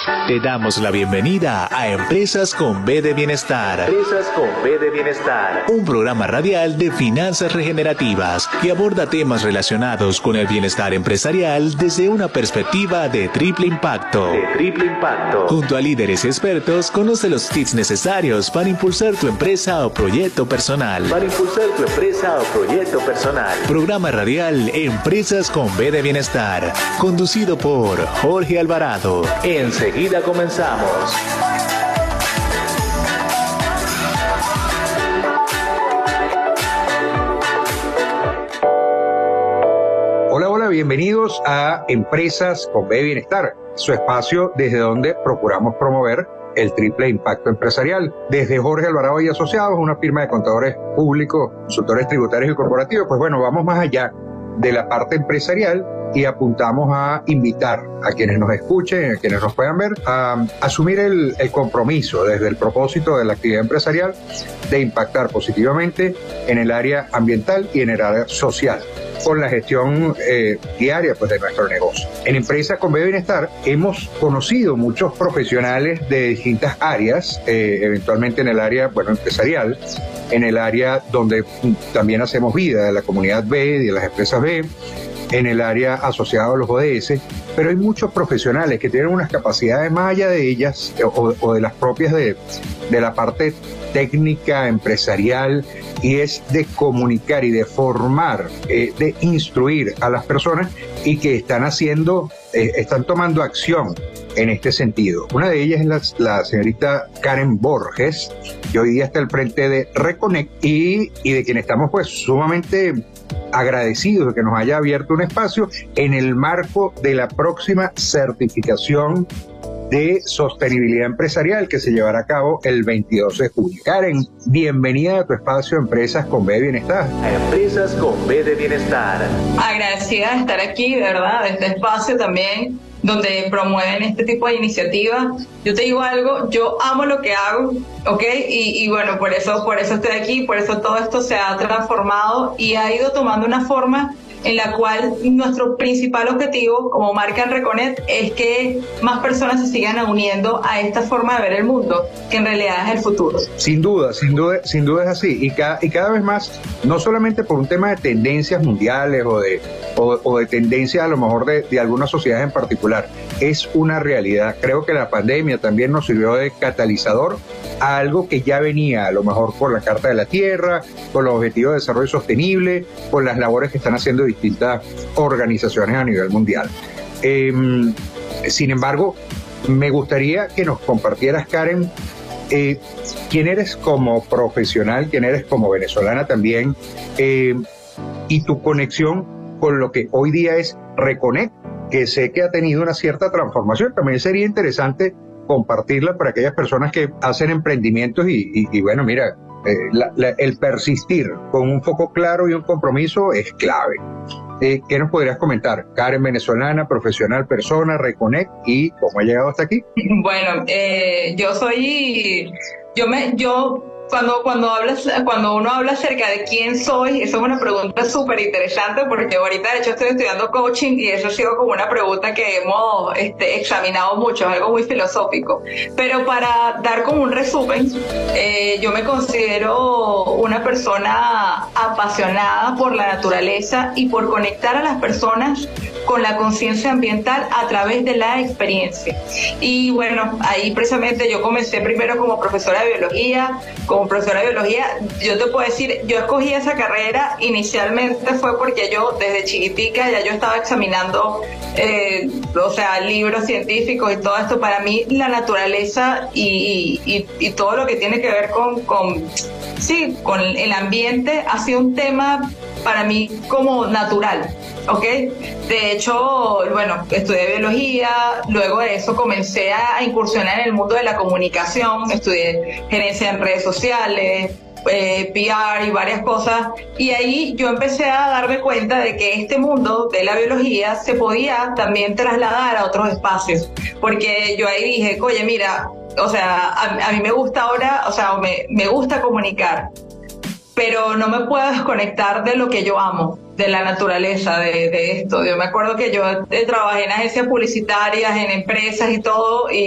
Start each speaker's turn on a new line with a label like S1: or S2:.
S1: Te damos la bienvenida a Empresas con B de Bienestar. Empresas con B de Bienestar. Un programa radial de finanzas regenerativas que aborda temas relacionados con el bienestar empresarial desde una perspectiva de triple impacto. Junto a líderes y expertos, conoce los tips necesarios para impulsar tu empresa o proyecto personal. Programa radial Empresas con B de Bienestar. Conducido por Jorge Alvarado. Enseguida comenzamos.
S2: Hola, bienvenidos a Empresas con B de Bienestar, su espacio desde donde procuramos promover el triple impacto empresarial. Desde Jorge Alvarado y Asociados, una firma de contadores públicos, consultores tributarios y corporativos, pues bueno, vamos más allá de la parte empresarial y apuntamos a invitar a quienes nos escuchen, a quienes nos puedan ver, a asumir el compromiso desde el propósito de la actividad empresarial de impactar positivamente en el área ambiental y en el área social, con la gestión diaria pues, de nuestro negocio. En Empresas con B de Bienestar hemos conocido muchos profesionales de distintas áreas, eventualmente en el área empresarial, en el área donde también hacemos vida de la comunidad B, de las empresas B, en el área asociada a los ODS, pero hay muchos profesionales que tienen unas capacidades más allá de ellas o de las propias de la parte técnica, empresarial, y es de comunicar y de formar, de instruir a las personas y que están tomando acción en este sentido. Una de ellas es la señorita Karen Borges, que hoy día está al frente de Reconnect y de quien estamos pues sumamente agradecidos de que nos haya abierto un espacio en el marco de la próxima certificación de sostenibilidad empresarial que se llevará a cabo el 22 de junio. Karen, bienvenida a tu espacio Empresas con B de Bienestar.
S1: Empresas con B de Bienestar.
S3: Agradecida de estar aquí, de verdad, de este espacio también, donde promueven este tipo de iniciativas. Yo te digo algo, yo amo lo que hago, ¿ok? Y bueno, por eso estoy aquí, por eso todo esto se ha transformado y ha ido tomando una forma en la cual nuestro principal objetivo como marca en Reconnect es que más personas se sigan uniendo a esta forma de ver el mundo, que en realidad es el futuro.
S2: Sin duda es así. Y cada vez más, no solamente por un tema de tendencias mundiales o de tendencias a lo mejor de algunas sociedades en particular, es una realidad. Creo que la pandemia también nos sirvió de catalizador a algo que ya venía, a lo mejor por la Carta de la Tierra, por los Objetivos de Desarrollo Sostenible, por las labores que están haciendo distintas organizaciones a nivel mundial. Sin embargo, me gustaría que nos compartieras, Karen, quién eres como profesional, quién eres como venezolana también, y tu conexión con lo que hoy día es Reconnect, que sé que ha tenido una cierta transformación. También sería interesante compartirla para aquellas personas que hacen emprendimientos y bueno, mira, el persistir con un foco claro y un compromiso es clave. ¿Qué nos podrías comentar? Karen, venezolana, profesional, persona, Reconnect, y cómo ha llegado hasta aquí.
S3: Bueno, cuando uno habla acerca de quién soy, eso es una pregunta súper interesante porque ahorita de hecho estoy estudiando coaching y eso ha sido como una pregunta que hemos examinado mucho, es algo muy filosófico. Pero para dar como un resumen, yo me considero una persona apasionada por la naturaleza y por conectar a las personas con la conciencia ambiental a través de la experiencia. Y bueno, ahí precisamente yo comencé primero como profesora de biología. Como profesora de biología, yo te puedo decir, yo escogí esa carrera inicialmente fue porque yo desde chiquitica ya yo estaba examinando libros científicos y todo esto. Para mí la naturaleza y todo lo que tiene que ver con el ambiente ha sido un tema para mí como natural, ¿ok? De hecho, bueno, estudié biología, luego de eso comencé a incursionar en el mundo de la comunicación, estudié gerencia en redes sociales, PR y varias cosas, y ahí yo empecé a darme cuenta de que este mundo de la biología se podía también trasladar a otros espacios, porque yo ahí dije, oye, mira, o sea, a mí me gusta ahora, o sea, me gusta comunicar, pero no me puedo desconectar de lo que yo amo, de la naturaleza, de esto. Yo me acuerdo que yo trabajé en agencias publicitarias, en empresas y todo,